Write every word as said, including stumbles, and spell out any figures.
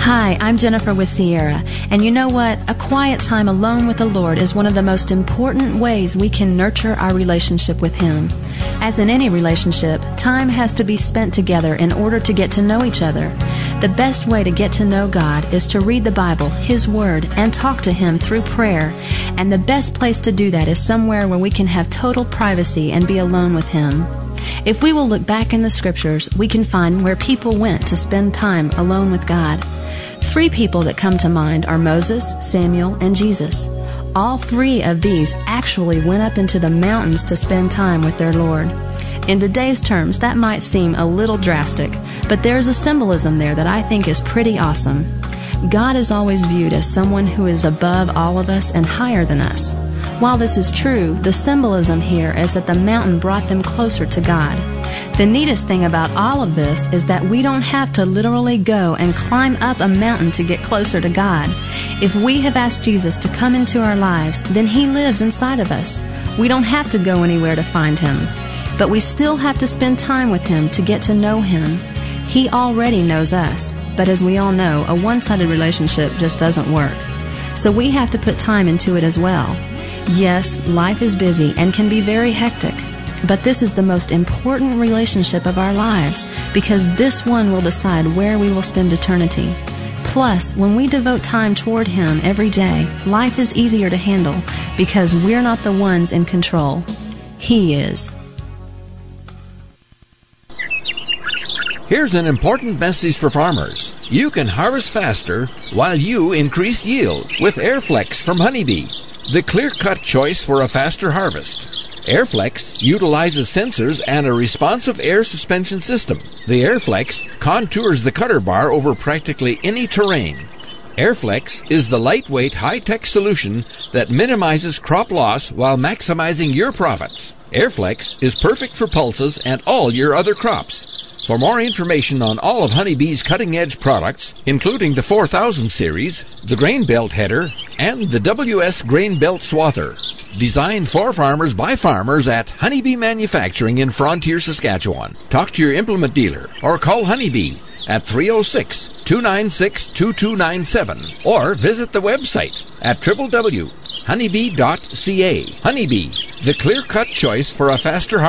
Hi, I'm Jennifer with Sierra, and you know what? A quiet time alone with the Lord is one of the most important ways we can nurture our relationship with Him. As in any relationship, time has to be spent together in order to get to know each other. The best way to get to know God is to read the Bible, His Word, and talk to Him through prayer. And the best place to do that is somewhere where we can have total privacy and be alone with Him. If we will look back in the Scriptures, we can find where people went to spend time alone with God. Three people that come to mind are Moses, Samuel, and Jesus. All three of these actually went up into the mountains to spend time with their Lord. In today's terms, that might seem a little drastic, but there's a symbolism there that I think is pretty awesome. God is always viewed as someone who is above all of us and higher than us. While this is true, the symbolism here is that the mountain brought them closer to God. The neatest thing about all of this is that we don't have to literally go and climb up a mountain to get closer to God. If we have asked Jesus to come into our lives, then He lives inside of us. We don't have to go anywhere to find Him. But we still have to spend time with Him to get to know Him. He already knows us, but as we all know, a one-sided relationship just doesn't work. So we have to put time into it as well. Yes, life is busy and can be very hectic. But this is the most important relationship of our lives because this one will decide where we will spend eternity. Plus, when we devote time toward Him every day, life is easier to handle because we're not the ones in control. He is. Here's an important message for farmers. You can harvest faster while you increase yield with Airflex from Honeybee, the clear-cut choice for a faster harvest. Airflex utilizes sensors and a responsive air suspension system. The Airflex contours the cutter bar over practically any terrain. Airflex is the lightweight, high-tech solution that minimizes crop loss while maximizing your profits. Airflex is perfect for pulses and all your other crops. For more information on all of Honeybee's cutting-edge products, including the four thousand series, the Grain Belt Header, and the W S Grain Belt Swather, designed for farmers by farmers at Honeybee Manufacturing in Frontier, Saskatchewan. Talk to your implement dealer or call Honeybee at three oh six, two nine six, two two nine seven or visit the website at w w w dot honeybee dot c a. Honeybee, the clear-cut choice for a faster harvest.